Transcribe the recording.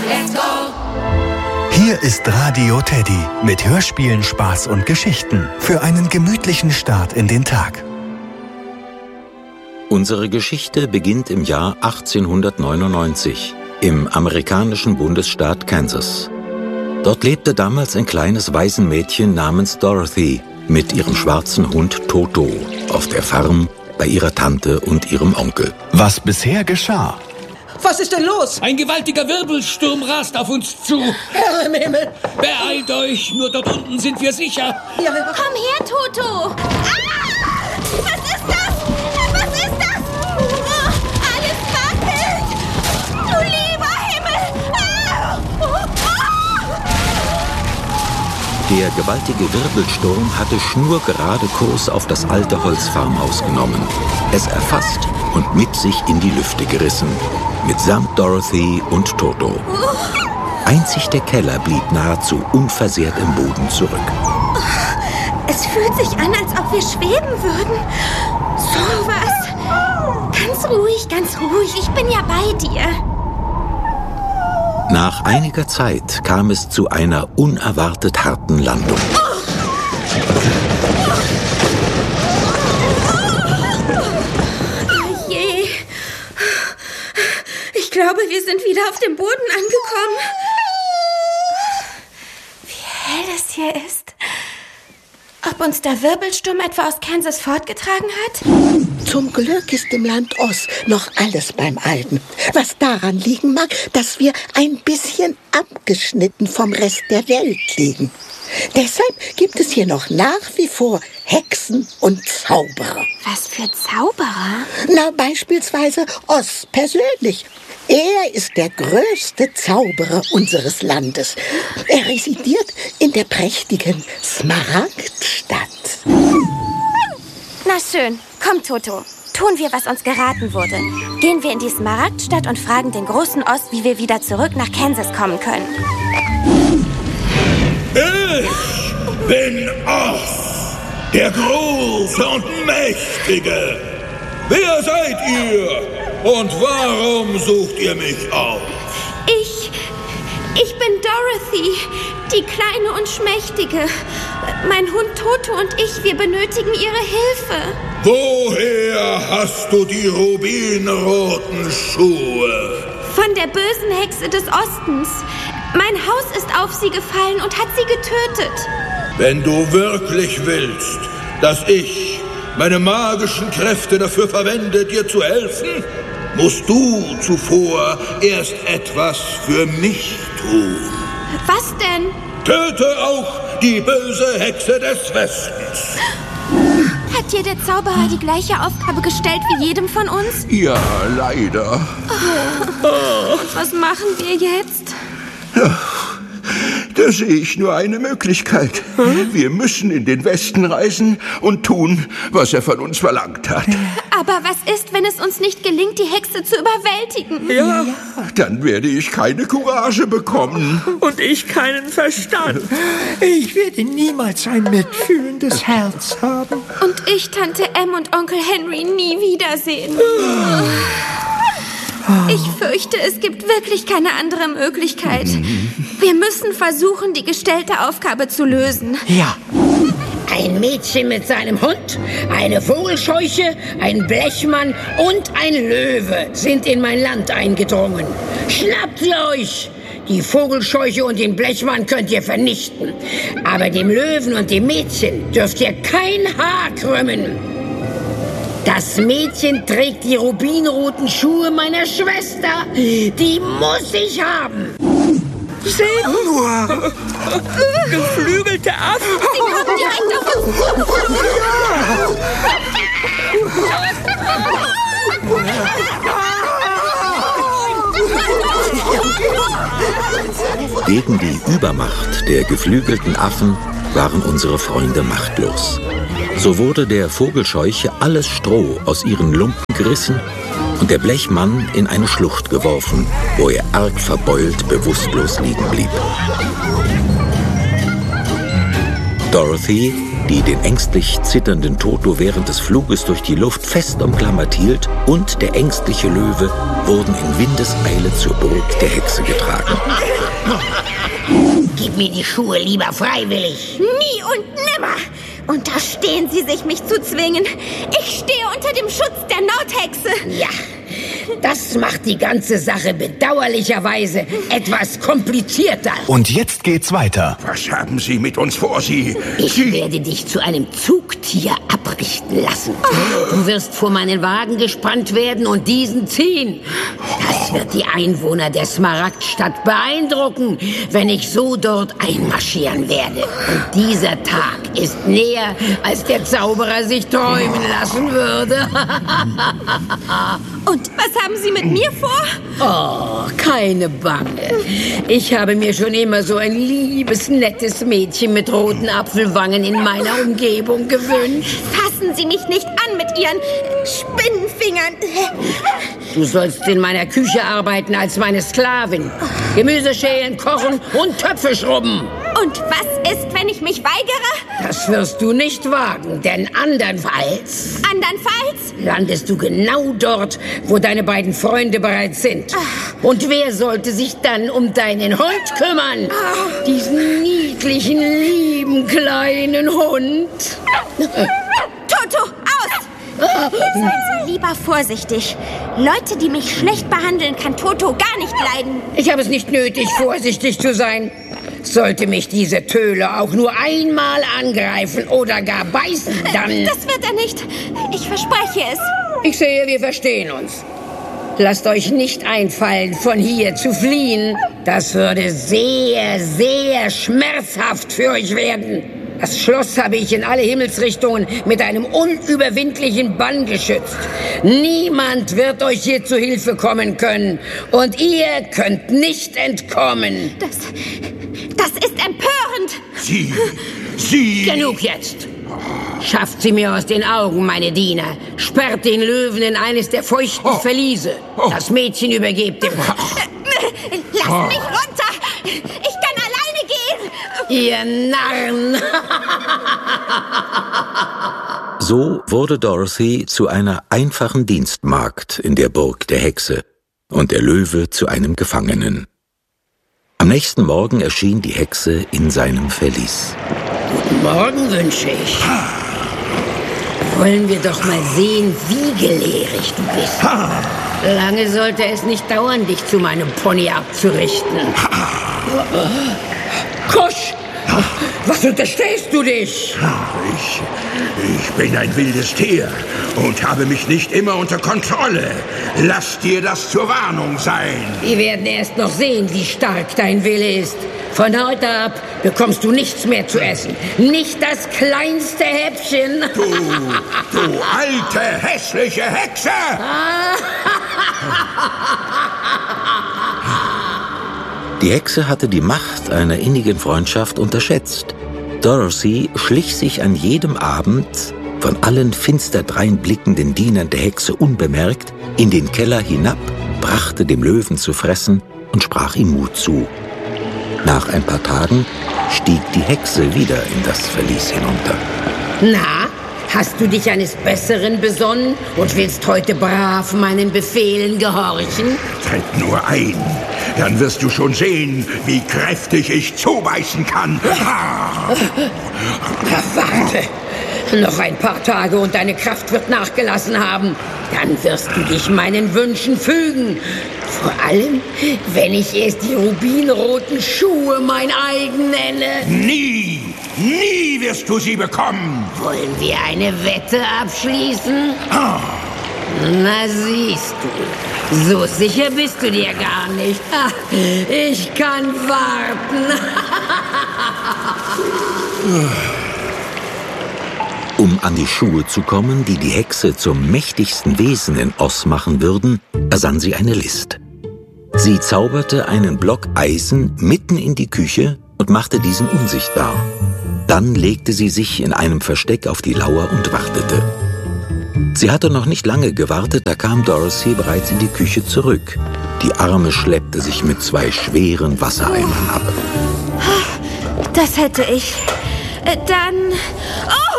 let's go! Hier ist Radio Teddy mit Hörspielen, Spaß und Geschichten für einen gemütlichen Start in den Tag. Unsere Geschichte beginnt im Jahr 1899 im amerikanischen Bundesstaat Kansas. Dort lebte damals ein kleines Waisenmädchen namens Dorothy mit ihrem schwarzen Hund Toto auf der Farm bei ihrer Tante und ihrem Onkel. Was bisher geschah. Was ist denn los? Ein gewaltiger Wirbelsturm rast auf uns zu. Herr im Himmel! Beeilt euch, nur dort unten sind wir sicher. Ja. Komm her, Toto! Was ist das? Was ist das? Oh, alles wackelt! Du lieber Himmel! Der gewaltige Wirbelsturm hatte schnurgerade Kurs auf das alte Holzfarmhaus genommen, es erfasst und mit sich in die Lüfte gerissen, mitsamt Dorothy und Toto. Einzig der Keller blieb nahezu unversehrt im Boden zurück. Es fühlt sich an, als ob wir schweben würden. So was. Ganz ruhig. Ich bin ja bei dir. Nach einiger Zeit kam es zu einer unerwartet harten Landung. Je. Ich glaube, wir sind wieder auf dem Boden angekommen. Wie hell es hier ist. Ob uns der Wirbelsturm etwa aus Kansas fortgetragen hat? Zum Glück ist im Land Oz noch alles beim Alten. Was daran liegen mag, dass wir ein bisschen abgeschnitten vom Rest der Welt liegen. Deshalb gibt es hier noch nach wie vor Hexen und Zauberer. Was für Zauberer? Na, beispielsweise Oz persönlich. Er ist der größte Zauberer unseres Landes. Er residiert in der prächtigen Smaragdstadt. Na schön, komm, Toto. Tun wir, was uns geraten wurde. Gehen wir in die Smaragdstadt und fragen den großen Oz, wie wir wieder zurück nach Kansas kommen können. Ich bin Oz, der Große und Mächtige. Wer seid ihr und warum sucht ihr mich auf? Ich bin Dorothy, die Kleine und Schmächtige. Mein Hund Toto und ich, wir benötigen Ihre Hilfe. Woher hast du die rubinroten Schuhe? Von der bösen Hexe des Ostens. Mein Haus ist auf sie gefallen und hat sie getötet. Wenn du wirklich willst, dass ich meine magischen Kräfte dafür verwende, dir zu helfen, musst du zuvor erst etwas für mich tun. Was denn? Töte auch die böse Hexe des Westens. Hat dir der Zauberer die gleiche Aufgabe gestellt wie jedem von uns? Ja, leider. Und was machen wir jetzt? Da sehe ich nur eine Möglichkeit. Wir müssen in den Westen reisen und tun, was er von uns verlangt hat. Aber was ist, wenn es uns nicht gelingt, die Hexe zu überwältigen? Ja, dann werde ich keine Courage bekommen. Und ich keinen Verstand. Ich werde niemals ein mitfühlendes Herz haben. Und ich Tante Em und Onkel Henry nie wiedersehen. Ich fürchte, es gibt wirklich keine andere Möglichkeit. Wir müssen versuchen, die gestellte Aufgabe zu lösen. Ja. Ein Mädchen mit seinem Hund, eine Vogelscheuche, ein Blechmann und ein Löwe sind in mein Land eingedrungen. Schnappt sie euch! Die Vogelscheuche und den Blechmann könnt ihr vernichten. Aber dem Löwen und dem Mädchen dürft ihr kein Haar krümmen. Das Mädchen trägt die rubinroten Schuhe meiner Schwester. Die muss ich haben. Seht nur! Geflügelte Affen! Sie kommen direkt auf uns zugeflogen. Gegen die Übermacht der geflügelten Affen waren unsere Freunde machtlos. So wurde der Vogelscheuche alles Stroh aus ihren Lumpen gerissen und der Blechmann in eine Schlucht geworfen, wo er arg verbeult bewusstlos liegen blieb. Dorothy, die den ängstlich zitternden Toto während des Fluges durch die Luft fest umklammert hielt, und der ängstliche Löwe wurden in Windeseile zur Burg der Hexe getragen. Gib mir die Schuhe lieber freiwillig. Nie und nimmer! Unterstehen Sie sich, mich zu zwingen. Ich stehe unter dem Schutz der Nordhexe. Ja, das macht die ganze Sache bedauerlicherweise etwas komplizierter. Und jetzt geht's weiter. Was haben Sie mit uns vor, Sie? Ich werde dich zu einem Zugtier abrichten lassen. Du wirst vor meinen Wagen gespannt werden und diesen ziehen. Das wird die Einwohner der Smaragdstadt beeindrucken, wenn ich so dort einmarschieren werde. Und dieser Tag ist näher, als der Zauberer sich träumen lassen würde. Und was haben Sie mit mir vor? Oh, keine Bange. Ich habe mir schon immer so ein liebes, nettes Mädchen mit roten Apfelwangen in meiner Umgebung gewünscht. Fassen Sie mich nicht an mit Ihren Spinnenfingern. Du sollst in meiner Küche arbeiten als meine Sklavin. Gemüse schälen, kochen und Töpfe schrubben. Und was ist, wenn ich mich weigere? Das wirst du nicht wagen, denn andernfalls Andernfalls? landest du genau dort, wo deine beiden Freunde bereits sind. Und wer sollte sich dann um deinen Hund kümmern? Diesen niedlichen, lieben kleinen Hund. Toto, aus! Seien Sie lieber vorsichtig. Leute, die mich schlecht behandeln, kann Toto gar nicht leiden. Ich habe es nicht nötig, vorsichtig zu sein. Sollte mich diese Töle auch nur einmal angreifen oder gar beißen, dann... Das wird er nicht. Ich verspreche es. Ich sehe, wir verstehen uns. Lasst euch nicht einfallen, von hier zu fliehen. Das würde sehr, sehr schmerzhaft für euch werden. Das Schloss habe ich in alle Himmelsrichtungen mit einem unüberwindlichen Bann geschützt. Niemand wird euch hier zu Hilfe kommen können. Und ihr könnt nicht entkommen. Das ist empörend. Sie... Genug jetzt. Schafft sie mir aus den Augen, meine Diener. Sperrt den Löwen in eines der feuchten Verliese. Das Mädchen übergebt dem Koch. Lasst mich runter. Ich kann alleine gehen. Ihr Narren! So wurde Dorothy zu einer einfachen Dienstmagd in der Burg der Hexe und der Löwe zu einem Gefangenen. Am nächsten Morgen erschien die Hexe in seinem Verlies. Guten Morgen wünsche ich. Wollen wir doch mal sehen, wie gelehrig du bist. Lange sollte es nicht dauern, dich zu meinem Pony abzurichten. Kusch! Was unterstellst du dich? Ich bin ein wildes Tier und habe mich nicht immer unter Kontrolle. Lass dir das zur Warnung sein. Wir werden erst noch sehen, wie stark dein Wille ist. Von heute ab bekommst du nichts mehr zu essen. Nicht das kleinste Häppchen. Du alte, hässliche Hexe! Die Hexe hatte die Macht einer innigen Freundschaft unterschätzt. Dorothy schlich sich an jedem Abend, von allen finster dreinblickenden Dienern der Hexe unbemerkt, in den Keller hinab, brachte dem Löwen zu fressen und sprach ihm Mut zu. Nach ein paar Tagen stieg die Hexe wieder in das Verlies hinunter. Na, hast du dich eines Besseren besonnen und willst heute brav meinen Befehlen gehorchen? Tritt nur ein, dann wirst du schon sehen, wie kräftig ich zubeißen kann. Warte, noch ein paar Tage und deine Kraft wird nachgelassen haben. Dann wirst du dich meinen Wünschen fügen. Vor allem, wenn ich erst die rubinroten Schuhe mein eigen nenne. Nie wirst du sie bekommen. Wollen wir eine Wette abschließen? Na siehst du, so sicher bist du dir gar nicht. Ich kann warten. Um an die Schuhe zu kommen, die die Hexe zum mächtigsten Wesen in Oz machen würden, ersann sie eine List. Sie zauberte einen Block Eisen mitten in die Küche und machte diesen unsichtbar. Dann legte sie sich in einem Versteck auf die Lauer und wartete. Sie hatte noch nicht lange gewartet, da kam Dorothy bereits in die Küche zurück. Die Arme schleppte sich mit 2 schweren Wassereimern ab. Das hätte ich Dann... Oh!